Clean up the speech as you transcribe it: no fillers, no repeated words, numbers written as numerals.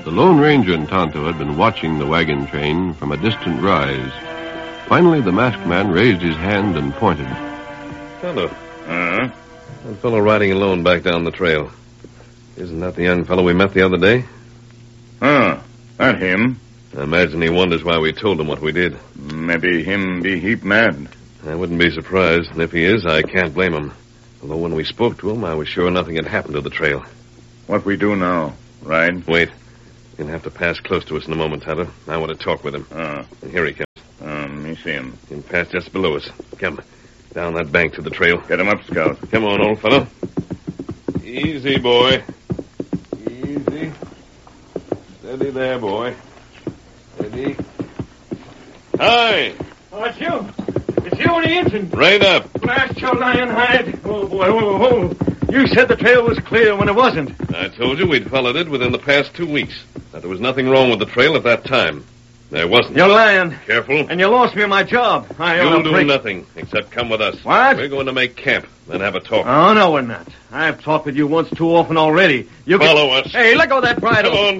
The Lone Ranger and Tonto had been watching the wagon train from a distant rise. Finally, the masked man raised his hand and pointed. Tonto. That fellow riding alone back down the trail. Isn't that the young fellow we met the other day? That him. I imagine he wonders why we told him what we did. Maybe him be heap mad. I wouldn't be surprised, and if he is, I can't blame him. Although when we spoke to him, I was sure nothing had happened to the trail. What we do now? Ride? Wait. He'll have to pass close to us in a moment, Tonto. I want to talk with him. And here he comes. Me see him. He'll pass just below us. Come. Down that bank to the trail. Get him up, Scout. Come on, old fellow. Easy, boy. Easy. Steady there, boy. Steady. Hi! Oh, it's you. It's you and the engine. Right up. Blast your lion hide. Oh, boy. Oh. You said the trail was clear when it wasn't. I told you we'd followed it within the past 2 weeks. That there was nothing wrong with the trail at that time. There wasn't. You're lying. Careful. And you lost me my job. You'll do nothing except come with us. What? We're going to make camp, then have a talk. Oh, no, we're not. I've talked with you once too often already. Follow us. Hey, let go of that bridle. Come on.